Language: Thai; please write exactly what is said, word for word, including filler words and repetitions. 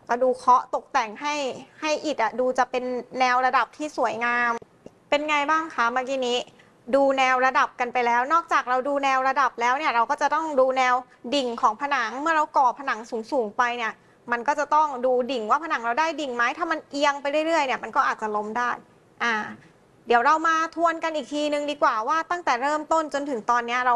ก็ดูเคาะตกแต่งให้ให้อิฐอะดูจะเป็นแนวระดับที่สวยงามเป็นไงบ้างคะเมื่อกี้นี้ดูแนวระดับกันไปแล้วนอกจากเราดูแนวระดับแล้วเนี่ยเราก็จะต้องดูแนวดิ่งของผนังเมื่อเราก่อผนังสูงๆไปเนี่ยมันก็จะต้องดูดิ่งว่าผนังเราได้ดิ่งไหมถ้ามันเอียงไปเรื่อยๆเนี่ยมันก็อาจจะล้มได้อ่าเดี๋ยวเรามาทวนกันอีกทีนึงดีกว่าว่าตั้งแต่เริ่มต้นจนถึงตอนนี้เรา